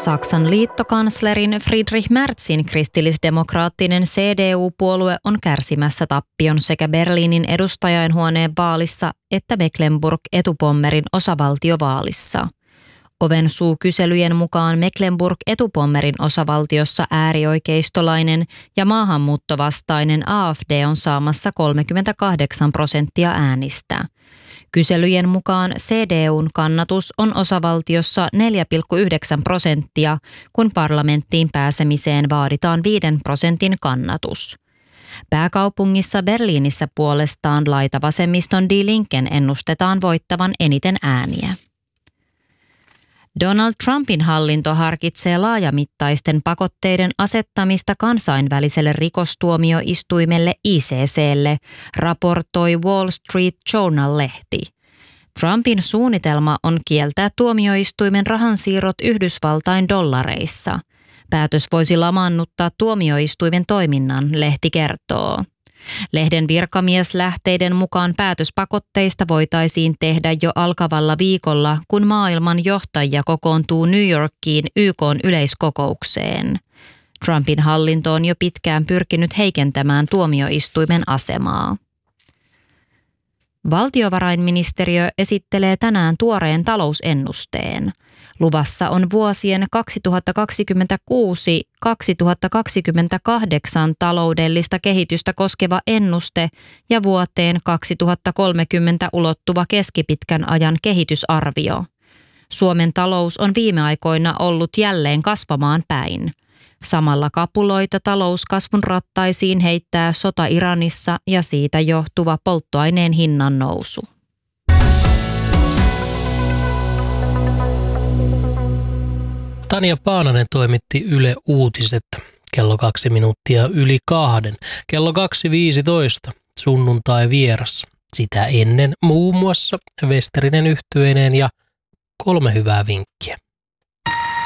Saksan liittokanslerin Friedrich Merzin kristillisdemokraattinen CDU-puolue on kärsimässä tappion sekä Berliinin edustajainhuoneen vaalissa että Mecklenburg-Etupommerin osavaltiovaalissa. Ovensuu-kyselyjen mukaan Mecklenburg-Etupommerin osavaltiossa äärioikeistolainen ja maahanmuuttovastainen AfD on saamassa 38% äänistä. Kyselyjen mukaan CDUn kannatus on osavaltiossa 4,9%, kun parlamenttiin pääsemiseen vaaditaan 5% kannatus. Pääkaupungissa Berliinissä puolestaan laitavasemmiston Die Linken ennustetaan voittavan eniten ääniä. Donald Trumpin hallinto harkitsee laajamittaisten pakotteiden asettamista kansainväliselle rikostuomioistuimelle ICC:lle, raportoi Wall Street Journal-lehti. Trumpin suunnitelma on kieltää tuomioistuimen rahansiirrot Yhdysvaltain dollareissa. Päätös voisi lamaannuttaa tuomioistuimen toiminnan, lehti kertoo. Lehden virkamieslähteiden mukaan päätös pakotteista voitaisiin tehdä jo alkavalla viikolla, kun maailman johtajia kokoontuu New Yorkiin YK:n yleiskokoukseen. Trumpin hallinto on jo pitkään pyrkinyt heikentämään tuomioistuimen asemaa. Valtiovarainministeriö esittelee tänään tuoreen talousennusteen. Luvassa on vuosien 2026-2028 taloudellista kehitystä koskeva ennuste ja vuoteen 2030 ulottuva keskipitkän ajan kehitysarvio. Suomen talous on viime aikoina ollut jälleen kasvamaan päin. Samalla kapuloita talouskasvun rattaisiin heittää sota Iranissa ja siitä johtuva polttoaineen hinnan nousu. Tanja Paananen toimitti Yle Uutiset kello 2 minuuttia yli 2. Kello 2.15 sunnuntai vieras. Sitä ennen muun muassa Westerinen yhtyeineen ja 3 hyvää vinkkiä.